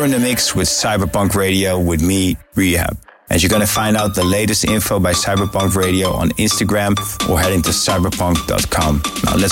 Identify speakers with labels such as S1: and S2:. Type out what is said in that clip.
S1: You're in the mix with Cyberpunk Radio with me, Rehab. And you're going to find out the latest info by Cyberpunk Radio on Instagram or heading to cyberpunk.com. Now let's